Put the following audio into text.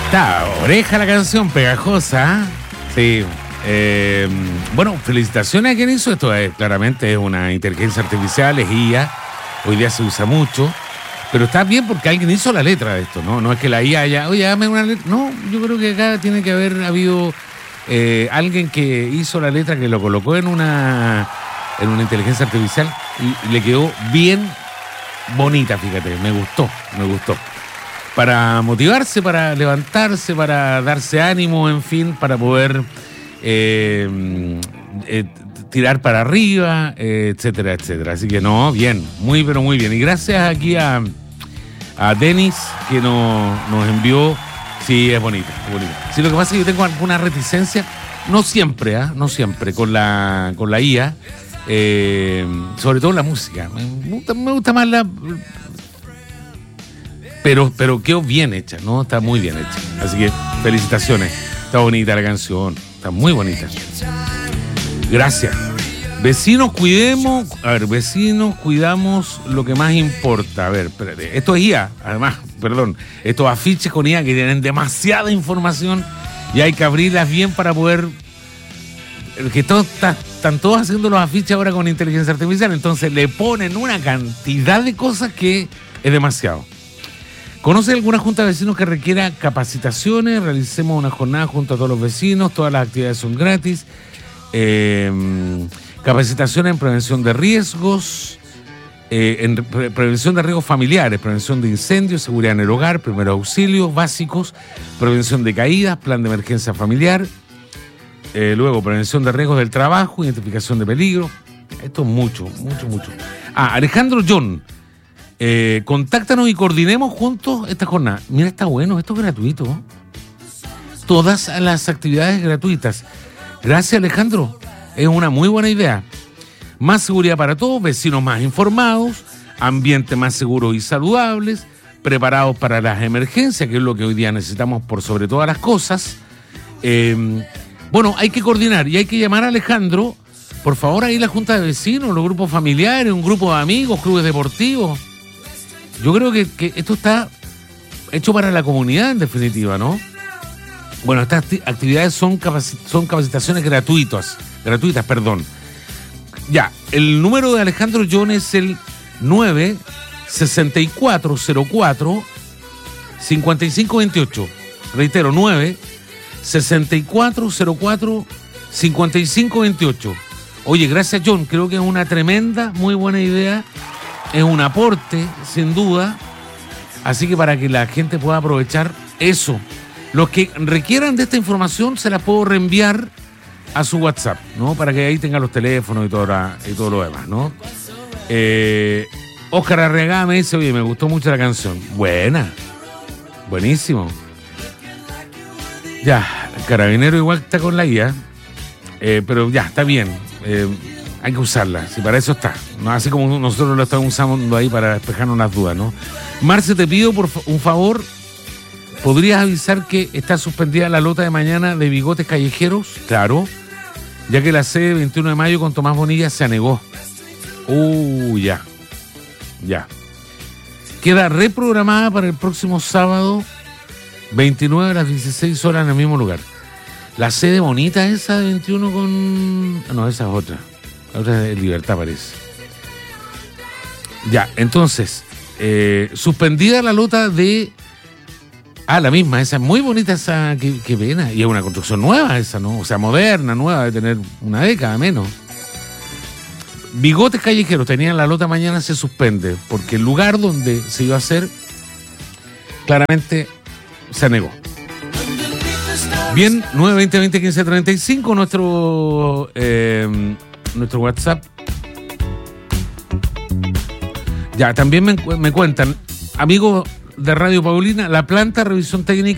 Está oreja la canción, pegajosa. Sí. Bueno, felicitaciones a quien hizo esto. Claramente es una inteligencia artificial, es IA. Hoy día se usa mucho. Pero está bien porque alguien hizo la letra de esto, ¿no? No es que la IA haya, oye, dame una letra. No, yo creo que acá tiene que haber habido alguien que hizo la letra, que lo colocó en una inteligencia artificial y le quedó bien bonita, fíjate. Me gustó. Para motivarse, para levantarse, para darse ánimo, en fin, para poder tirar para arriba, etcétera, etcétera. Así que no, bien, muy, pero muy bien. Y gracias aquí a Denis, que nos envió. Sí, es bonita, es bonita. Sí, lo que pasa es que yo tengo alguna reticencia, no siempre, con la IA, sobre todo en la música. Me gusta más la... Pero quedó bien hecha, ¿no? Está muy bien hecha. Así que felicitaciones. Está bonita la canción. Está muy bonita. Gracias. Vecinos, cuidamos lo que más importa. A ver, espérate. Esto es IA, además, perdón. Estos afiches con IA que tienen demasiada información y hay que abrirlas bien para poder... Que están todos haciendo los afiches ahora con inteligencia artificial, entonces le ponen una cantidad de cosas que es demasiado. ¿Conoce alguna junta de vecinos que requiera capacitaciones? Realicemos una jornada junto a todos los vecinos, todas las actividades son gratis. Capacitaciones en prevención de riesgos, prevención de riesgos familiares, prevención de incendios, seguridad en el hogar, primeros auxilios básicos, prevención de caídas, plan de emergencia familiar, luego prevención de riesgos del trabajo, identificación de peligro. Esto es mucho. Alejandro John. Contáctanos y coordinemos juntos esta jornada. Mira, está bueno, esto es gratuito. Todas las actividades gratuitas. Gracias, Alejandro. Es una muy buena idea. Más seguridad para todos, vecinos más informados, ambiente más seguro y saludables, preparados para las emergencias, que es lo que hoy día necesitamos por sobre todas las cosas. Bueno, hay que coordinar y hay que llamar a Alejandro. Por favor, ahí la junta de vecinos, los grupos familiares, un grupo de amigos, clubes deportivos. Yo creo que esto está hecho para la comunidad, en definitiva, ¿no? Bueno, estas actividades son capacitaciones gratuitas. Ya, el número de Alejandro John es el 9-6404-5528. Reitero, 9-6404-5528. Oye, gracias, John. Creo que es una tremenda, muy buena idea. Es un aporte, sin duda. Así que para que la gente pueda aprovechar eso. Los que requieran de esta información se la puedo reenviar a su WhatsApp, ¿no? Para que ahí tengan los teléfonos y todo lo demás, ¿no? Óscar Arregada me dice, oye, me gustó mucho la canción. Buena. Buenísimo. Ya, el Carabinero igual está con la IA. Pero ya, está bien. Hay que usarla, si para eso está, ¿no? Así como nosotros lo estamos usando ahí para despejarnos las dudas, ¿no? Marce, te pido por un favor, ¿podrías avisar que está suspendida la lota de mañana de Bigotes Callejeros? Claro, ya que la sede 21 de mayo con Tomás Bonilla se anegó. Ya. Queda reprogramada para el próximo sábado, 29 a las 16 horas en el mismo lugar. La sede bonita esa de 21 con... No, esa es otra. La otra es de Libertad, parece. Ya, entonces, suspendida la lota de... la misma, esa es muy bonita, esa, qué pena. Y es una construcción nueva esa, ¿no? O sea, moderna, nueva, de tener una década menos. Bigotes Callejeros tenían la lota mañana, se suspende, porque el lugar donde se iba a hacer, claramente se negó. Bien, 920-2015-35, nuestro WhatsApp. Ya, también me cuentan, amigos de Radio Paulina, la planta de revisión técnica